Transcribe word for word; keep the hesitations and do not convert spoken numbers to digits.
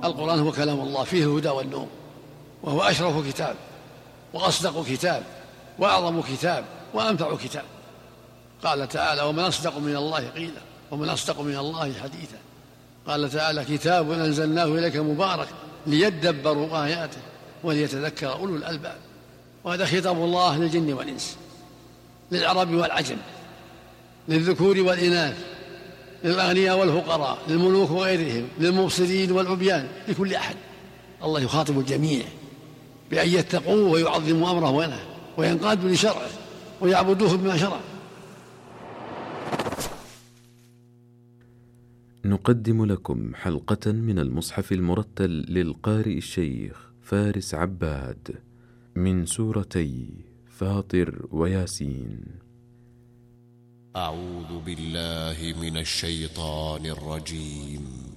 القرآن هو كلام الله فيه الهدى والنور، وهو أشرف كتاب وأصدق كتاب وأعظم كتاب وأنفع كتاب. قال تعالى: ومن أصدق من الله قيلا ومن أصدق من الله حديثا. قال تعالى: كتاب أنزلناه إليك مبارك ليدبروا آياته وليتذكر أولو الألباب. وهذا خطاب الله للجن والإنس، للعرب والعجم، للذكور والإناث، للأغنياء والفقراء، للملوك وغيرهم، للمبصرين والعبيان، لكل أحد. الله يخاطب الجميع بأن يتقوه ويعظموا أمره ونهيه وينقادوا لشرعه ويعبدوه بما شرع. نقدم لكم حلقة من المصحف المرتل للقارئ الشيخ فارس عباد من سورتي فاطر وياسين. أعوذ بالله من الشيطان الرجيم.